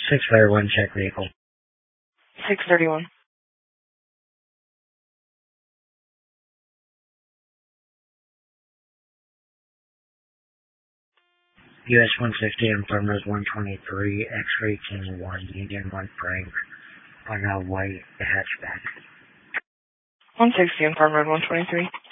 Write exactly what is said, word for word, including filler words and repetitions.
six thirty-one, check vehicle. six thirty-one. U S one sixty and Farmers one twenty-three, X-ray King one, Union one Frank, on a white hatchback. one sixty and Farm Road one twenty-three.